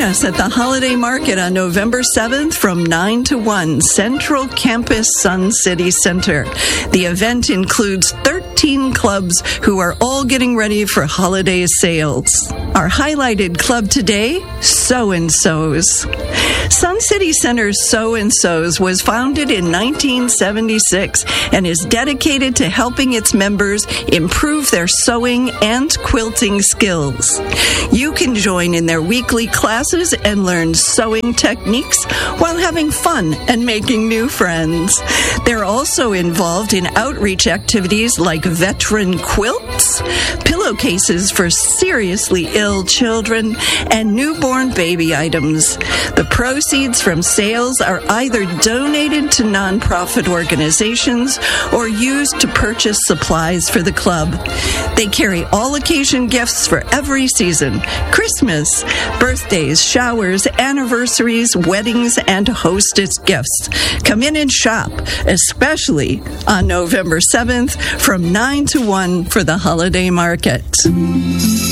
us at the Holiday Market on November 7th from 9 to 1, Central Campus, Sun City Center. The event includes 13 clubs who are all getting ready for holiday sales. Our highlighted club today, So-and-So's. Sun City Center's So-and-So's was founded in 1976 and is dedicated to helping its members improve their sewing and quilting skills. You can join in their weekly classes and learn sewing techniques while having fun and making new friends. They're also involved in outreach activities like veteran quilts, pillowcases for seriously ill children, and newborn baby items. The proceeds from sales are either donated to nonprofit organizations or used to purchase supplies for the club. They carry all occasion gifts for every season: Christmas, birthdays, showers, anniversaries, weddings, and hostess gifts. Come in and shop, especially on November 7th from 9 to 1 for the holiday market.